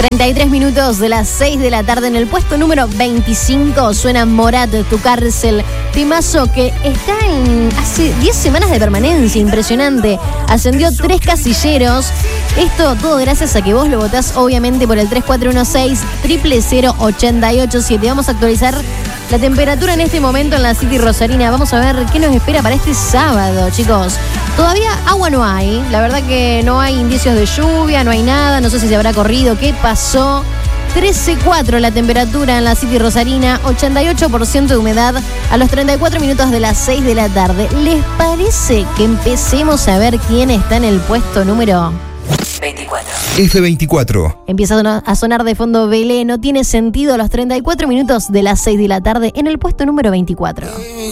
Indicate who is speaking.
Speaker 1: 33 minutos de las 6 de la tarde. En el puesto número 25 suena Morat, Tu Cárcel. Temazo que está hace 10 semanas de permanencia, impresionante. Ascendió 3 casilleros. Esto todo gracias a que vos lo votás, obviamente, por el 3416-000887. Vamos a actualizar la temperatura en este momento en la City Rosarina. Vamos a ver qué nos espera para este sábado, chicos. Todavía agua no hay. La verdad que no hay indicios de lluvia, no hay nada. No sé si se habrá corrido, qué pasó. 13.4 la temperatura en la City Rosarina, 88% de humedad a los 34 minutos de las 6 de la tarde. ¿Les parece que empecemos a ver quién está en el puesto número
Speaker 2: 24?
Speaker 3: F24.
Speaker 1: Empieza a sonar de fondo Belé. No tiene sentido a los 34 minutos de las 6 de la tarde en el puesto número 24.